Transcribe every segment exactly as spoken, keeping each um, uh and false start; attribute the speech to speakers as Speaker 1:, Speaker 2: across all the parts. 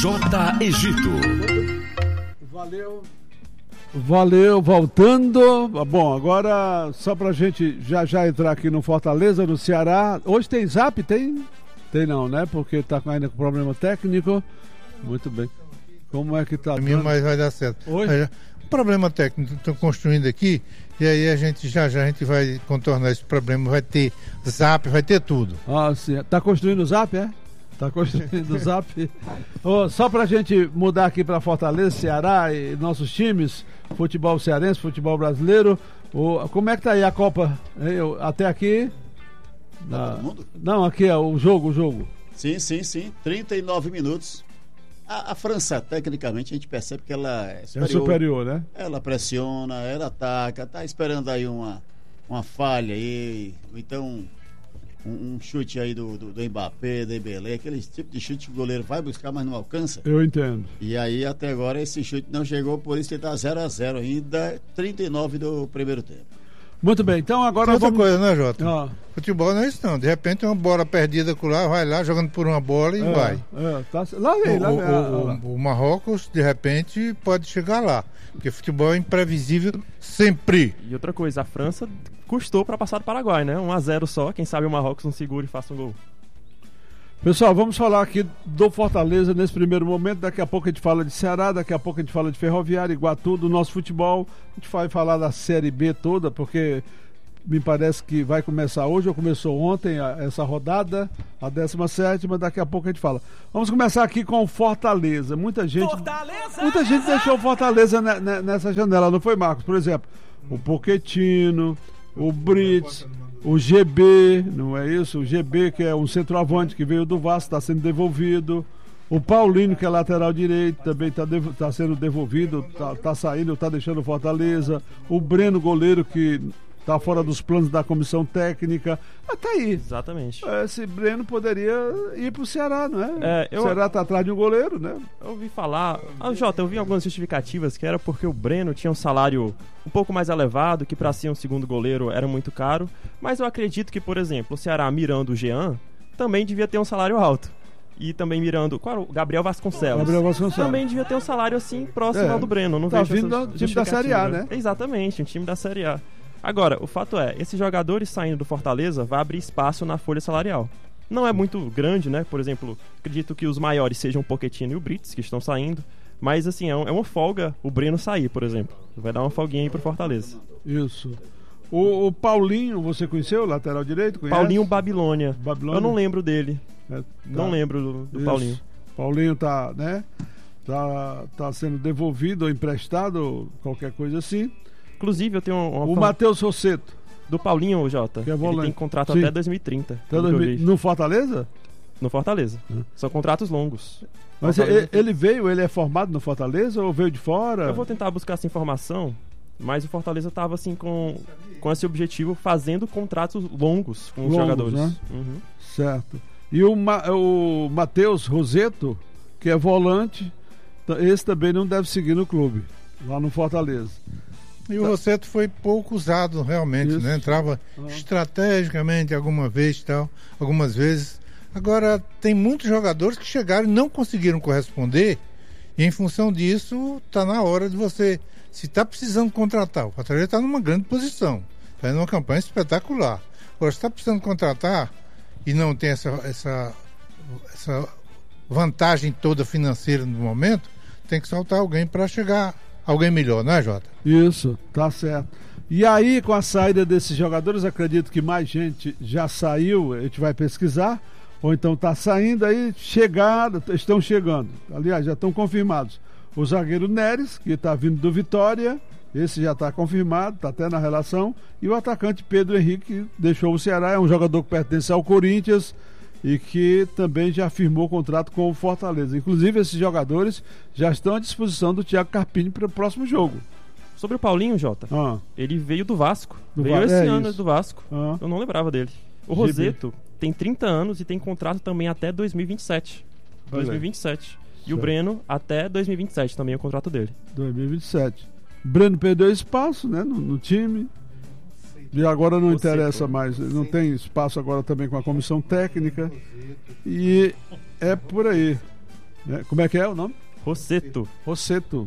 Speaker 1: J Egito.
Speaker 2: Valeu. Valeu, voltando. Bom, agora só pra gente já já entrar aqui no Fortaleza, no Ceará. Hoje tem Zap? Tem? Tem não, né? Porque tá ainda com problema técnico. Muito bem. Como é que tá?
Speaker 3: Dando? Mas vai dar certo.
Speaker 2: Hoje?
Speaker 3: Um problema técnico, estão construindo aqui, e aí a gente já já a gente vai contornar esse problema, vai ter Zap, vai ter tudo.
Speaker 2: Ah, sim. Tá construindo o Zap, é? Tá construindo o Zap. Oh, só pra gente mudar aqui pra Fortaleza, Ceará e nossos times, futebol cearense, futebol brasileiro. Oh, como é que tá aí a Copa? Eu, até aqui?
Speaker 4: Tá todo mundo?
Speaker 2: Não, aqui é o jogo, o jogo.
Speaker 4: Sim, sim, sim. trinta e nove minutos. A, a França, tecnicamente, a gente percebe que ela é superior.
Speaker 2: É superior, né?
Speaker 4: Ela pressiona, ela ataca, tá esperando aí uma, uma falha aí, ou então um, um chute aí do, do, do Mbappé, do Dembélé, aquele tipo de chute que o goleiro vai buscar, mas não alcança.
Speaker 2: Eu entendo.
Speaker 4: E aí, até agora, esse chute não chegou, por isso ele tá zero a zero ainda, trinta e nove do primeiro tempo.
Speaker 2: Muito bem, então agora
Speaker 3: Tem outra
Speaker 2: vamos...
Speaker 3: coisa, né, Jota?
Speaker 2: Ah.
Speaker 3: Futebol não é isso não. De repente uma bola perdida com lá, vai lá jogando por uma bola e
Speaker 2: é,
Speaker 3: vai.
Speaker 2: É, tá... Lá vem, lá
Speaker 3: o,
Speaker 2: vem.
Speaker 3: O, o, o Marrocos, de repente, pode chegar lá. Porque futebol é imprevisível sempre.
Speaker 5: E outra coisa, a França custou para passar do Paraguai, né? um a zero só, quem sabe o Marrocos não segura e faça um gol.
Speaker 2: Pessoal, vamos falar aqui do Fortaleza nesse primeiro momento. Daqui a pouco a gente fala de Ceará, daqui a pouco a gente fala de Ferroviária, Iguatu, do nosso futebol. A gente vai falar da Série B toda, porque me parece que vai começar hoje, ou começou ontem a, essa rodada, a décima sétima, daqui a pouco a gente fala. Vamos começar aqui com o Fortaleza. Muita gente, Fortaleza! Muita gente deixou o Fortaleza ne, ne, nessa janela, não foi, Marcos? Por exemplo, o Pochettino, o Brits, o G B, não é isso? O G B, que é um centroavante que veio do Vasco, está sendo devolvido. O Paulinho, que é lateral direito, também está dev- tá sendo devolvido, está tá saindo, está deixando o Fortaleza. O Breno, goleiro, que está fora dos planos da comissão técnica. Ah, tá aí.
Speaker 5: Exatamente.
Speaker 2: Esse Breno poderia ir pro Ceará, não é?
Speaker 5: É, eu...
Speaker 2: O Ceará tá atrás de um goleiro, né?
Speaker 5: Eu ouvi falar... Ah, Jota, eu vi algumas justificativas que era porque o Breno tinha um salário um pouco mais elevado, que para ser um segundo goleiro era muito caro. Mas eu acredito que, por exemplo, o Ceará mirando o Jean também devia ter um salário alto. E também mirando... Qual, o Gabriel Vasconcelos.
Speaker 2: Gabriel Vasconcelos.
Speaker 5: Também devia ter um salário assim próximo
Speaker 2: É,
Speaker 5: ao do Breno. Não
Speaker 2: tá
Speaker 5: vejo
Speaker 2: vindo
Speaker 5: essa
Speaker 2: do time da Série A, né?
Speaker 5: Exatamente, um time da Série A. Agora, o fato é, esses jogadores saindo do Fortaleza vai abrir espaço na folha salarial. Não é muito grande, né? Por exemplo, acredito que os maiores sejam o Pochettino e o Brits, que estão saindo. Mas, assim, é, um, é uma folga o Breno sair, por exemplo. Vai dar uma folguinha aí pro Fortaleza.
Speaker 2: Isso. O, o Paulinho, você conheceu? Lateral direito? Conhece?
Speaker 5: Paulinho Babilônia.
Speaker 2: Babilônia.
Speaker 5: Eu não lembro dele.
Speaker 2: É, tá.
Speaker 5: Não lembro do, do Paulinho.
Speaker 2: Paulinho tá, né? Tá, tá sendo devolvido ou emprestado, qualquer coisa assim.
Speaker 5: Inclusive, eu tenho uma...
Speaker 2: O Matheus Rosseto.
Speaker 5: Do Paulinho, Jota.
Speaker 2: Que é volante.
Speaker 5: Ele tem contrato
Speaker 2: Sim.
Speaker 5: até dois mil e trinta.
Speaker 2: Até dois mil... No Fortaleza?
Speaker 5: No Fortaleza. Hum. São contratos longos.
Speaker 2: Mas ele, ele veio, ele é formado no Fortaleza ou veio de fora?
Speaker 5: Eu vou tentar buscar essa informação, mas o Fortaleza estava assim com, com esse objetivo, fazendo contratos longos com os
Speaker 2: longos,
Speaker 5: jogadores.
Speaker 2: Né?
Speaker 5: Uhum.
Speaker 2: Certo. E o, Ma, o Matheus Rosseto, que é volante, esse também não deve seguir no clube, lá no Fortaleza.
Speaker 3: E o Rosseto foi pouco usado realmente, né? Entrava ah. estrategicamente alguma vez, tal, algumas vezes. Agora, tem muitos jogadores que chegaram e não conseguiram corresponder, e em função disso, está na hora de você, se está precisando contratar, o Fortaleza está numa grande posição, fazendo uma campanha espetacular. Agora, se está precisando contratar e não tem essa, essa, essa vantagem toda financeira no momento, tem que soltar alguém para chegar alguém melhor, não é, Jota?
Speaker 2: Isso, tá certo. E aí, com a saída desses jogadores, acredito que mais gente já saiu, a gente vai pesquisar, ou então está saindo aí, chegada, estão chegando. Aliás, já estão confirmados. O zagueiro Neres, que está vindo do Vitória, esse já está confirmado, está até na relação. E o atacante Pedro Henrique, que deixou o Ceará, é um jogador que pertence ao Corinthians e que também já firmou contrato com o Fortaleza. Inclusive, esses jogadores já estão à disposição do Thiago Carpini para o próximo jogo.
Speaker 5: Sobre o Paulinho, Jota, ah. ele veio do Vasco. Do veio Va- esse é ano isso. do Vasco. Ah. Eu não lembrava dele. O Rosseto tem trinta anos e tem contrato também até dois mil e vinte e sete. dois mil e vinte e sete. E certo. O Breno até dois mil e vinte e sete também é o contrato dele.
Speaker 2: dois mil e vinte e sete. O Breno perdeu espaço, né, no, no time. E agora não Você, interessa mais. Não tem espaço agora também com a comissão técnica. E é por aí. Né? Como é que é o nome?
Speaker 5: Rosseto.
Speaker 2: Rosseto.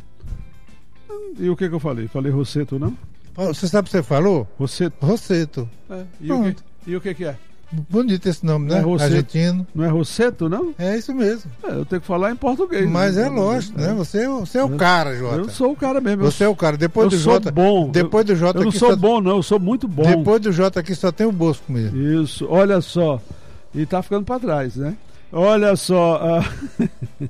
Speaker 2: E o que que eu falei? Falei Rosseto, não?
Speaker 3: Você sabe o que você falou?
Speaker 2: Rosseto.
Speaker 3: Rosseto.
Speaker 2: É. E, o que, e o que que é?
Speaker 3: Bonito esse nome, né?
Speaker 2: Não é Rosseto.
Speaker 3: Argentino.
Speaker 2: Não é Rosseto, não?
Speaker 3: É isso mesmo.
Speaker 2: É, eu tenho que falar em português.
Speaker 3: Mas
Speaker 2: né?
Speaker 3: é lógico, né? Você, você é o cara, Jota.
Speaker 2: Eu sou o cara mesmo.
Speaker 3: Você é o cara. Depois
Speaker 2: eu
Speaker 3: do
Speaker 2: sou
Speaker 3: Jota.
Speaker 2: bom.
Speaker 3: Depois do Jota
Speaker 2: eu não
Speaker 3: aqui
Speaker 2: sou
Speaker 3: só...
Speaker 2: bom, não. Eu sou muito bom.
Speaker 3: Depois do Jota aqui só tem o Bosco mesmo.
Speaker 2: Isso. Olha só. E tá ficando pra trás, né? Olha só. Uh...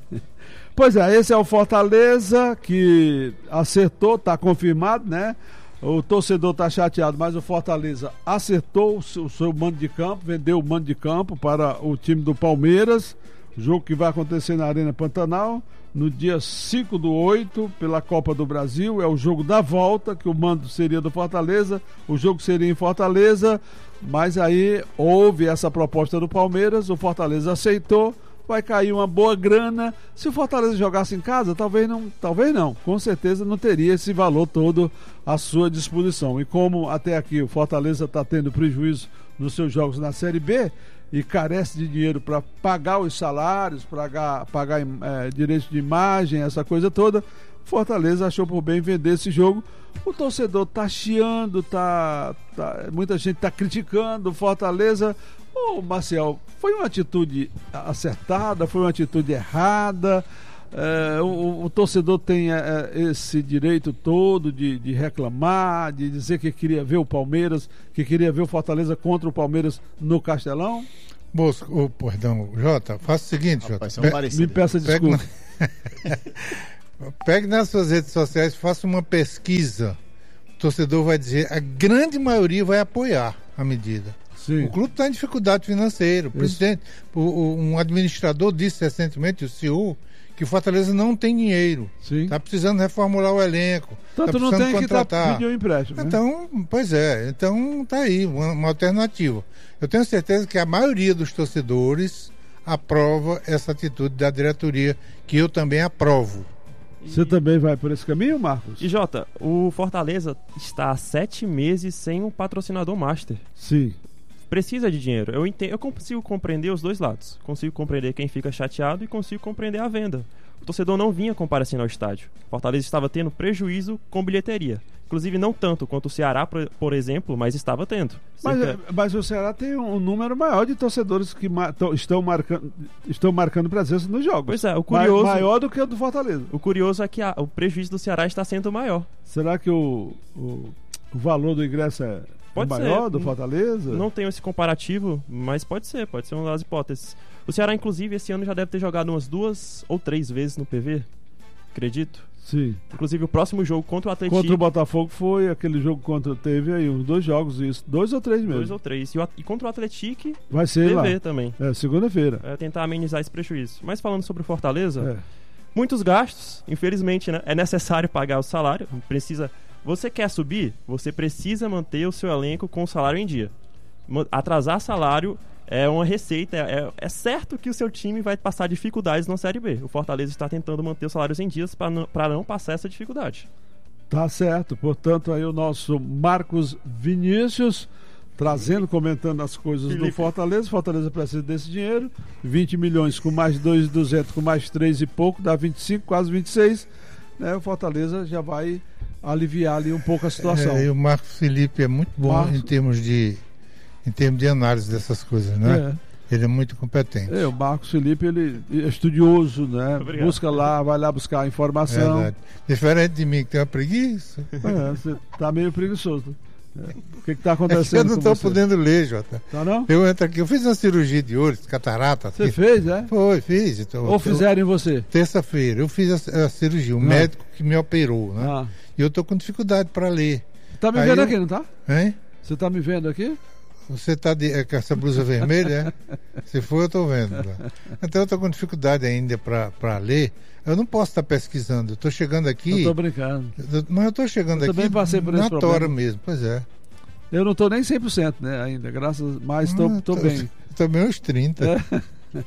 Speaker 2: Pois é, esse é o Fortaleza que acertou, tá confirmado, né? O torcedor tá chateado, mas o Fortaleza acertou o seu, o seu mando de campo, vendeu o mando de campo para o time do Palmeiras. Jogo que vai acontecer na Arena Pantanal no dia cinco do oito pela Copa do Brasil. É o jogo da volta, que o mando seria do Fortaleza, o jogo seria em Fortaleza, mas aí houve essa proposta do Palmeiras, o Fortaleza aceitou. Vai cair uma boa grana. Se o Fortaleza jogasse em casa, talvez não, talvez não. Com certeza não teria esse valor todo à sua disposição. E como até aqui o Fortaleza está tendo prejuízo nos seus jogos na Série B e carece de dinheiro para pagar os salários, pagar, pagar é, direitos de imagem, essa coisa toda, o Fortaleza achou por bem vender esse jogo. O torcedor tá chiando, tá, tá, muita gente está criticando o Fortaleza. Ô, Marcel, foi uma atitude acertada, foi uma atitude errada? É, o, o torcedor tem é, esse direito todo de, de reclamar, de dizer que queria ver o Palmeiras, que queria ver o Fortaleza contra o Palmeiras no Castelão?
Speaker 3: Bosco, oh, perdão, Jota, faça o seguinte, Jota.
Speaker 2: Pe- me peça desculpa.
Speaker 3: Pegue, na... Pegue nas suas redes sociais, faça uma pesquisa. O torcedor vai dizer, a grande maioria vai apoiar a medida.
Speaker 2: Sim.
Speaker 3: O clube está em dificuldade financeira. O presidente, o, o, um administrador disse recentemente, o C E O, que o Fortaleza não tem dinheiro. Está precisando reformular o elenco.
Speaker 2: Tanto
Speaker 3: tá
Speaker 2: não tem
Speaker 3: contratar.
Speaker 2: que tá pedindo um empréstimo.
Speaker 3: Então, né? Pois é. Então tá aí uma, uma alternativa. Eu tenho certeza que a maioria dos torcedores aprova essa atitude da diretoria, que eu também aprovo.
Speaker 2: Você e... também vai por esse caminho, Marcos?
Speaker 5: E Jota, o Fortaleza está há sete meses sem um patrocinador master.
Speaker 2: Sim.
Speaker 5: Precisa de dinheiro. Eu, entendo, eu consigo compreender os dois lados. Consigo compreender quem fica chateado e consigo compreender a venda. O torcedor não vinha comparecendo ao estádio. O Fortaleza estava tendo prejuízo com bilheteria. Inclusive não tanto quanto o Ceará, por, por exemplo, mas estava tendo.
Speaker 2: Mas,
Speaker 5: Cerca...
Speaker 2: mas o Ceará tem um número maior de torcedores que ma- to, estão, marcando, estão marcando presença nos jogos.
Speaker 5: Pois é, o curioso...
Speaker 2: Ma- maior do que o do Fortaleza.
Speaker 5: O curioso é que a, o prejuízo do Ceará está sendo maior.
Speaker 2: Será que o, o, o valor do ingresso é...
Speaker 5: Pode
Speaker 2: é
Speaker 5: ser.
Speaker 2: maior do Fortaleza?
Speaker 5: Não tenho esse comparativo, mas pode ser, pode ser uma das hipóteses. O Ceará, inclusive, esse ano já deve ter jogado umas duas ou três vezes no P V, acredito.
Speaker 2: Sim.
Speaker 5: Inclusive o próximo jogo contra o Atlético.
Speaker 2: Contra o Botafogo foi aquele jogo contra teve aí uns dois jogos, isso, dois ou três mesmo.
Speaker 5: Dois ou três. E, o, e contra o Atlético
Speaker 2: vai ser
Speaker 5: T V
Speaker 2: lá.
Speaker 5: Também.
Speaker 2: É, segunda-feira.
Speaker 5: É tentar amenizar esse prejuízo. Mas falando sobre o Fortaleza,
Speaker 2: é.
Speaker 5: muitos gastos, infelizmente, né? É necessário pagar o salário, precisa... Você quer subir? Você precisa manter o seu elenco com o salário em dia. Atrasar salário é uma receita. É, é certo que o seu time vai passar dificuldades na Série B. O Fortaleza está tentando manter os salários em dias para não, para não passar essa dificuldade.
Speaker 2: Tá certo. Portanto, aí o nosso Marcos Vinícius trazendo, comentando as coisas Felipe. do Fortaleza. Fortaleza precisa desse dinheiro. vinte milhões com mais dois mil e duzentos, com mais três e pouco, dá vinte e cinco, quase vinte e seis. Né? O Fortaleza já vai aliviar ali um pouco a situação.
Speaker 3: É, e o Marcos Felipe é muito bom Marcos... em termos de em termos de análise dessas coisas, né? É. Ele é muito competente.
Speaker 2: É, o Marcos Felipe, ele é estudioso, né? Obrigado. Busca lá, vai lá buscar a informação.
Speaker 3: Verdade. Diferente de mim, que tem uma preguiça.
Speaker 2: É, você tá meio preguiçoso. É. O que que tá acontecendo?
Speaker 3: É que eu não estou podendo ler, Jota.
Speaker 2: Tá não?
Speaker 3: Eu entro aqui, eu fiz uma cirurgia de olho, catarata.
Speaker 2: Você fez, é?
Speaker 3: Foi, fiz. Então,
Speaker 2: Ou fizeram em você?
Speaker 3: Terça-feira, eu fiz a, a cirurgia, o não. médico que me operou, né? Ah. E eu estou com dificuldade para ler.
Speaker 2: Tá me Aí vendo eu... aqui, não tá?
Speaker 3: Hein?
Speaker 2: Você tá me vendo aqui?
Speaker 3: Você tá de, é, com essa blusa vermelha, é? Se for, eu estou vendo. Né? Então eu estou com dificuldade ainda para ler. Eu não posso estar pesquisando. Eu estou chegando aqui.
Speaker 2: Eu estou brincando.
Speaker 3: Eu, mas eu estou chegando
Speaker 2: eu
Speaker 3: aqui
Speaker 2: também passei por
Speaker 3: na
Speaker 2: esse
Speaker 3: tora
Speaker 2: problema.
Speaker 3: mesmo. Pois é.
Speaker 2: Eu não estou nem cem por cento, né, ainda, graças mas estou ah, bem.
Speaker 3: Também uns trinta.
Speaker 2: É.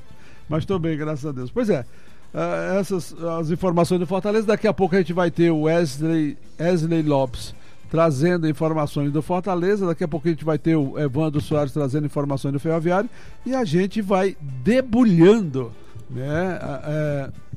Speaker 2: Mas estou bem, graças a Deus. Pois é. Uh, essas as informações do Fortaleza. Daqui a pouco a gente vai ter o Wesley, Wesley Lopes trazendo informações do Fortaleza. Daqui a pouco a gente vai ter o Evandro Soares trazendo informações do Ferroviário. E a gente vai debulhando, né, é,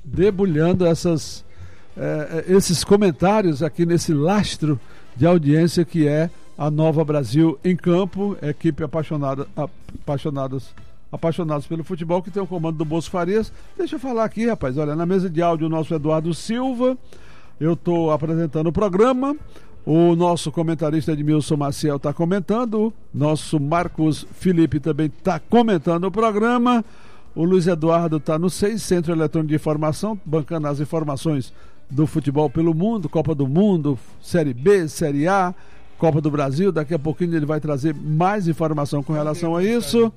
Speaker 2: debulhando essas, eh, esses comentários aqui nesse lastro de audiência que é a Nova Brasil em Campo, equipe apaixonada, apaixonadas, apaixonados pelo futebol, que tem o comando do Bosco Farias. Deixa eu falar aqui, rapaz, olha, na mesa de áudio o nosso Eduardo Silva, eu estou apresentando o programa, o nosso comentarista Edmilson Maciel está comentando, nosso Marcos Felipe também está comentando o programa, o Luiz Eduardo está no seis, Centro Eletrônico de Informação, bancando as informações do futebol pelo mundo, Copa do Mundo, Série B, Série A, Copa do Brasil. Daqui a pouquinho ele vai trazer mais informação com relação a isso.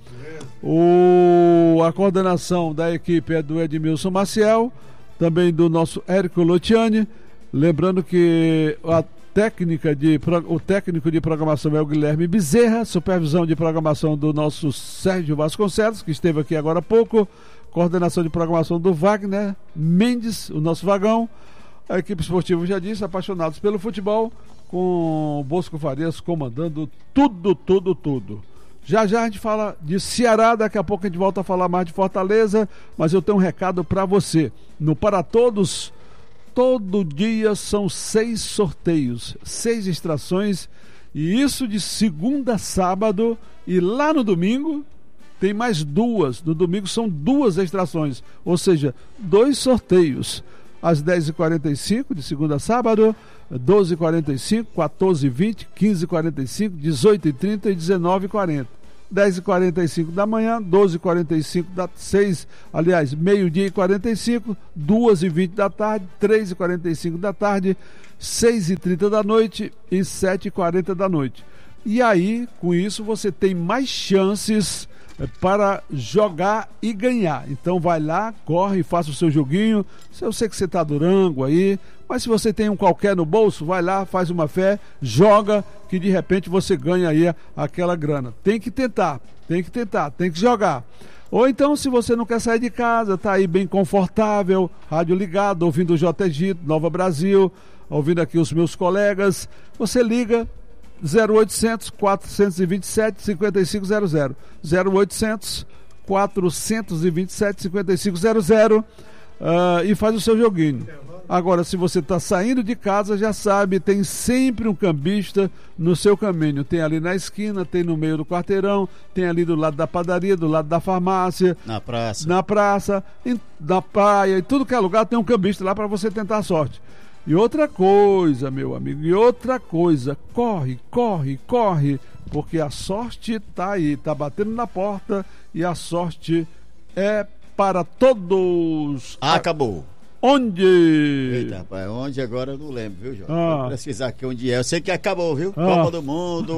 Speaker 2: O, a coordenação da equipe é do Edmilson Maciel, também do nosso Érico Lotiani. Lembrando que a técnica de, o técnico de programação é o Guilherme Bezerra, supervisão de programação do nosso Sérgio Vasconcelos, que esteve aqui agora há pouco, coordenação de programação do Wagner Mendes, o nosso Vagão. A equipe esportiva, já disse, apaixonados pelo futebol, com o Bosco Farias comandando tudo, tudo, tudo. Já já a gente fala de Ceará, daqui a pouco a gente volta a falar mais de Fortaleza, mas eu tenho um recado para você. No Para Todos, todo dia são seis sorteios, seis extrações, e isso de segunda a sábado, e lá no domingo tem mais duas. No domingo são duas extrações, ou seja, dois sorteios. Às dez e quarenta e cinco, de segunda a sábado, doze e quarenta e cinco, quatorze e vinte, quinze e quarenta e cinco, dezoito e trinta e dezenove e quarenta. dez e quarenta e cinco da manhã, doze e quarenta e cinco da seis, aliás, meio-dia e quarenta e cinco, duas e vinte da tarde, três e quarenta e cinco da tarde, seis e trinta da noite e sete e quarenta da noite. E aí, com isso, você tem mais chances para jogar e ganhar. Então vai lá, corre, faça o seu joguinho. Eu sei que você está durango aí, mas se você tem um qualquer no bolso, vai lá, faz uma fé, joga, que de repente você ganha aí aquela grana. Tem que tentar, tem que tentar, tem que jogar. Ou então, se você não quer sair de casa, está aí bem confortável, rádio ligado, ouvindo o J G, Nova Brasil, ouvindo aqui os meus colegas, você liga zero oitocentos, quatrocentos e vinte e sete, cinquenta e cinco zero zero, zero oitocentos, quatrocentos e vinte e sete, cinquenta e cinco zero zero, uh, e faz o seu joguinho. Agora, se você está saindo de casa, já sabe, tem sempre um cambista no seu caminho. Tem ali na esquina, tem no meio do quarteirão, tem ali do lado da padaria, do lado da farmácia,
Speaker 4: na praça,
Speaker 2: na praça, em, na praia, em tudo que é lugar tem um cambista lá para você tentar a sorte. E outra coisa, meu amigo, e outra coisa, corre, corre, corre, porque a sorte tá aí, tá batendo na porta e a sorte é para todos.
Speaker 4: Ah, acabou.
Speaker 2: Onde?
Speaker 4: Eita, rapaz, onde agora eu não lembro, viu, Jorge? Ah. Vou precisar aqui onde é. Eu sei que acabou, viu? Ah. Copa do Mundo.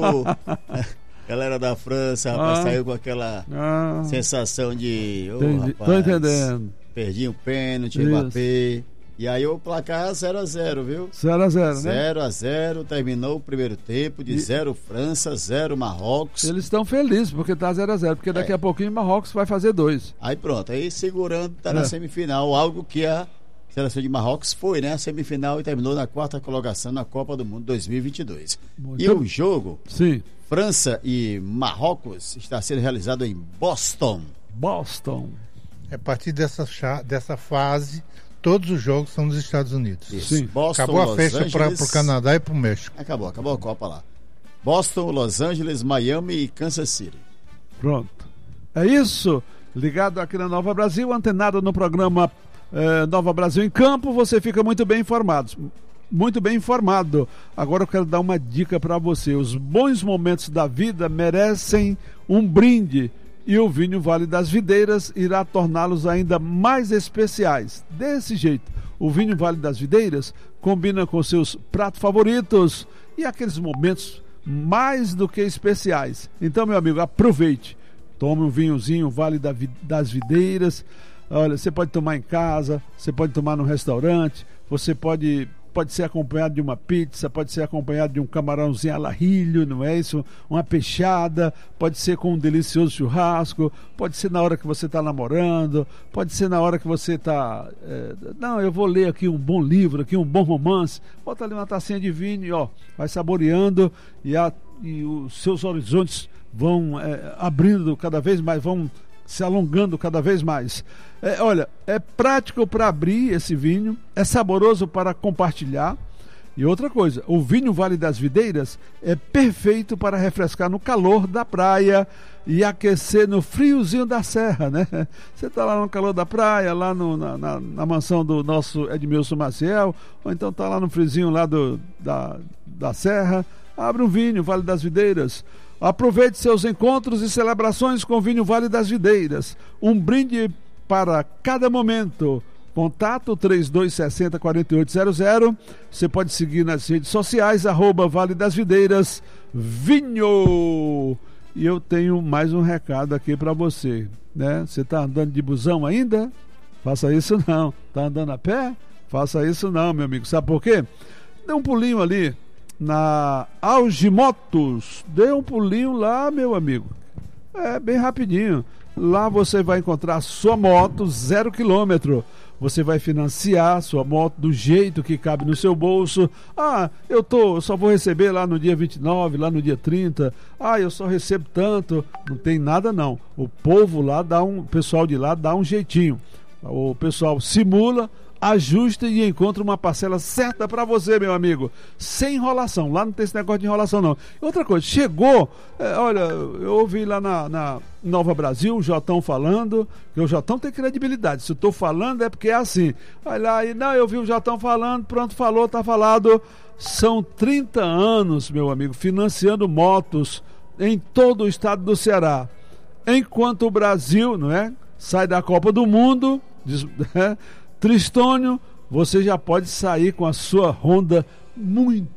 Speaker 4: Galera da França, rapaz, ah. saiu com aquela ah. sensação de. Oh,
Speaker 2: Entendi.
Speaker 4: Rapaz,
Speaker 2: tô entendendo.
Speaker 4: Perdi um pênalti, Mbappé. E aí o placar zero a zero, viu?
Speaker 2: zero a zero, né?
Speaker 4: zero a zero, terminou o primeiro tempo de zero França, zero Marrocos.
Speaker 2: Eles estão felizes porque tá zero a zero, porque daqui é. a pouquinho Marrocos vai fazer dois.
Speaker 4: Aí pronto, aí segurando, tá é. na semifinal, algo que a seleção de Marrocos foi, né? A semifinal e terminou na quarta colocação na Copa do Mundo dois mil e vinte e dois. Muito e bom. O jogo,
Speaker 2: Sim.
Speaker 4: França e Marrocos, está sendo realizado em Boston.
Speaker 2: Boston.
Speaker 3: É a partir dessa, dessa fase... Todos os jogos são nos Estados Unidos.
Speaker 4: Isso. Sim. Boston,
Speaker 3: acabou a
Speaker 4: Los
Speaker 3: festa para o Canadá e para o México.
Speaker 4: Acabou, acabou a Copa lá. Boston, Los Angeles, Miami e Kansas City.
Speaker 2: Pronto. É isso. Ligado aqui na Nova Brasil, antenado no programa eh, Nova Brasil em Campo, você fica muito bem informado. Muito bem informado. Agora eu quero dar uma dica para você. Os bons momentos da vida merecem um brinde. E o vinho Vale das Videiras irá torná-los ainda mais especiais. Desse jeito, o vinho Vale das Videiras combina com seus pratos favoritos e aqueles momentos mais do que especiais. Então, meu amigo, aproveite. Tome um vinhozinho Vale das Videiras. Olha, você pode tomar em casa, você pode tomar no restaurante, você pode... Pode ser acompanhado de uma pizza, pode ser acompanhado de um camarãozinho alarrilho, não é isso? Uma peixada, pode ser com um delicioso churrasco, pode ser na hora que você está namorando, pode ser na hora que você está... É, não, eu vou ler aqui um bom livro, aqui um bom romance, bota ali uma tacinha de vinho e ó, vai saboreando e, a, e os seus horizontes vão é, abrindo cada vez mais, vão se alongando cada vez mais. É, olha, é prático para abrir esse vinho, é saboroso para compartilhar. E outra coisa, o vinho Vale das Videiras é perfeito para refrescar no calor da praia e aquecer no friozinho da serra, né? Você está lá no calor da praia, lá no, na, na, na mansão do nosso Edmilson Maciel, ou então está lá no friozinho lá do, da, da serra, abre um vinho Vale das Videiras. Aproveite seus encontros e celebrações com o vinho Vale das Videiras. Um brinde para cada momento. Contato três dois seis zero, quatro oito zero zero. Você pode seguir nas redes sociais, arroba Vale das Videiras Vinho. E eu tenho mais um recado aqui para você, né? Você está andando de busão ainda? Faça isso não. Está andando a pé? Faça isso não, meu amigo. Sabe por quê? Dê um pulinho ali na Auge Motos. Dê um pulinho lá, meu amigo. É bem rapidinho. Lá você vai encontrar sua moto zero quilômetro. Você vai financiar sua moto do jeito que cabe no seu bolso. Ah, eu tô, eu só vou receber lá no dia vinte e nove, lá no dia trinta. Ah, eu só recebo tanto. Não tem nada não. O povo lá dá um, o pessoal de lá dá um jeitinho. O pessoal simula, ajusta e encontra uma parcela certa para você, meu amigo, sem enrolação. Lá não tem esse negócio de enrolação não. Outra coisa, chegou, é, olha, eu ouvi lá na, na Nova Brasil o Jotão falando, que o Jotão tem credibilidade, se eu tô falando é porque é assim. Vai lá e não, eu vi o Jotão falando, pronto, falou, tá falado. São trinta anos, meu amigo, financiando motos em todo o estado do Ceará, enquanto o Brasil, não é, sai da Copa do Mundo, diz, é, Tristônio, você já pode sair com a sua Honda muito